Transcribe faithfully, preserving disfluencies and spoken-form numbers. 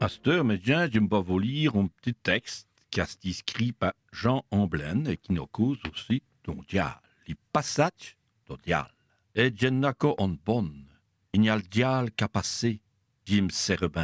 Pasteur, mais tiens, je vais vous lire un petit texte qui a été écrit par Jean Amblaine et qui nous cause aussi d'un dial. Les passages d'un dial. Et je n'ai qu'un bon. Il y a le dial qui a passé, Jim Serrebin.